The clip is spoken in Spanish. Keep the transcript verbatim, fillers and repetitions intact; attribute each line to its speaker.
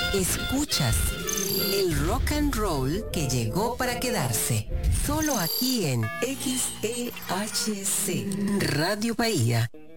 Speaker 1: Escuchas el rock and roll que llegó para quedarse. Solo aquí en X E H C Radio Bahía